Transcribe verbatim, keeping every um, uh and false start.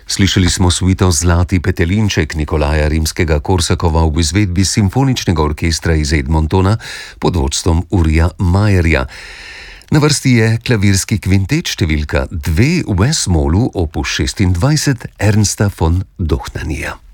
Slišali smo suito Zlati petelinček Nikolaja Rimskega-Korsakova v izvedbi simfoničnega orkestra iz Edmontona pod vodstvom Urija Majerja. Na vrsti je klavirski kvintet številka dve v es-molu opus šestindvajset Ernsta von Dohnanija.